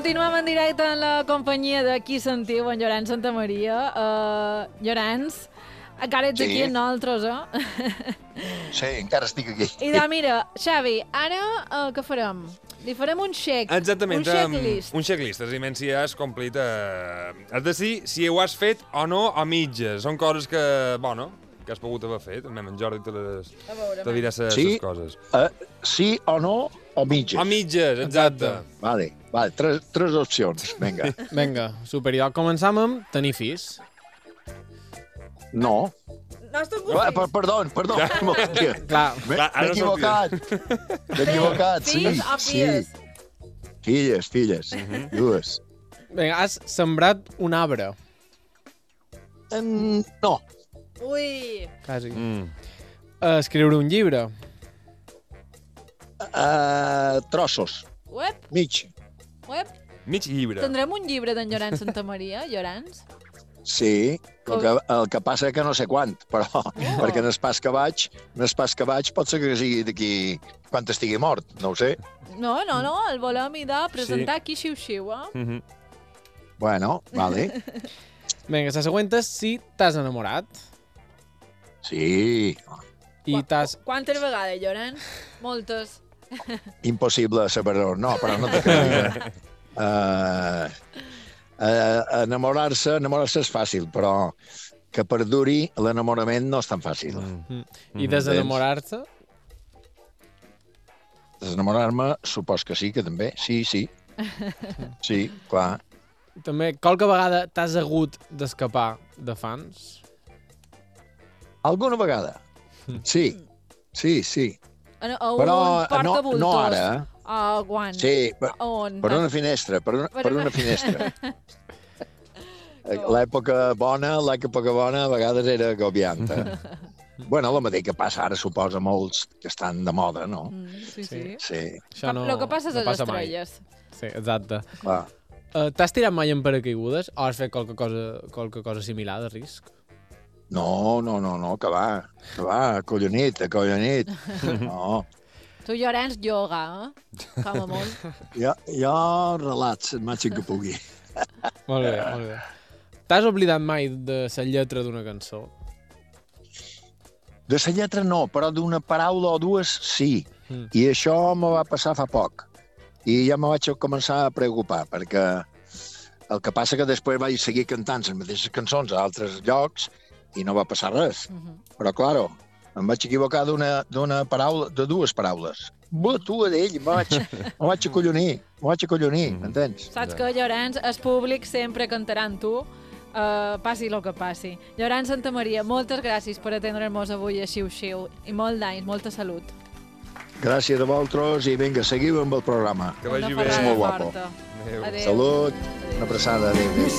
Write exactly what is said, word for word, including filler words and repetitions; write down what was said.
Continuem en directe en la companyia de Qui sentiu, en Llorenç Santamaria. Uh, Llorenç, encara ets Sí. aquí amb nosaltres, eh? Sí, encara estic aquí. I de, mira, Xavi, ara uh, què farem? Li farem un check. Exactament, un checklist. un checklist, és a dir, si has complit... Eh, has de decidir si ho has fet o no a mitges. Són coses que, bueno, que has pogut haver fet. També en Jordi te, les, A veure, te dirà ses Sí. coses. Uh, sí o no, o mitges. A mitges, exacte. Vale, vale, tres, tres opcions, vinga. Vinga, superior. Començam amb tenir fills. No. No has tingut Ah, fills? per, perdó, perdó. Hòstia. Clar, M'he Clar, ara m'he no equivocat. M'he equivocat, sí. Fills o sí. filles? Filles, filles. Dues. vinga, has sembrat un arbre. Mm, no. Ui. Quasi. Mm. Uh, escriure un llibre. Uh, trossos. Uep, Mig. uep. Mig llibre. Tindrem un llibre d'en Llorenç Santamaria, Llorenç? Sí, el que, el que passa que no sé quant, però oh. perquè en el pas que vaig, en el pas que vaig pot ser que sigui d'aquí quan estigui mort, no ho sé. No, no, no, el volem idò presentar aquí xiu-xiu, eh? Mm -hmm. Bueno, vale. Vinga, la següent és si t'has enamorat Sí, i t'has... Quantes vegades, Llorenç? Moltes. impossible saber-ho. No, però no te creguis. Uh, uh, enamorar-se, enamorar-se és fàcil, però que perduri l'enamorament no és tan fàcil. Mm. I desenamorar-se? Desenamorar-me, supos que sí, que també. Sí, sí. Sí, clar. També, qualque vegada t'has hagut d'escapar de fans? Alguna vegada. Sí, sí, sí. A, a un Però no, portabultos. no ara. A quan? Sí, per, A on? per una finestra, per una, per una finestra. L'època bona, l'època bona a vegades era agobianta. Bueno, el mateix que passa ara, suposa, molts que estan de moda, no? Mm, sí, sí. Sí, Això no, El que passa és no a les passa mai. estrelles. Sí, exacte. clar. Uh, t'has tirat mai en paracaigudes o has fet qualque cosa, qualque cosa similar de risc? No, no, no, no, que va, que va, collonit, collonit. No, Tu, Llorenç, ioga, eh? Com a molt. jo, jo relats, el màxim que pugui. Molt bé, molt bé. T'has oblidat mai de la lletra d'una cançó? De la lletra no, però d'una paraula o dues sí. Mm. I això me va passar fa poc. I ja me vaig començar a preocupar, perquè el que passa que després vaig seguir cantant les mateixes cançons a altres llocs i no va passar res. Uh -huh. Però, claro, em vaig equivocar d'una d'una paraula, de dues paraules. Bu, tu, d'ell, me vaig, me vaig acollonir, me vaig acollonir, Mm. m'entens? Saps que, Llorenç, el públic sempre cantarà amb tu, uh, passi el que passi. Llorenç Santamaria, moltes gràcies per atendre'ns avui a Xiu-Xiu i molt d'anys, molta salut. Gràcies a vosaltres i vinga, seguiu amb el programa. Que vagi Una bé. ferrada És molt guapo. forta. Adéu. Adéu. Salut, una abraçada, adéu. adéu.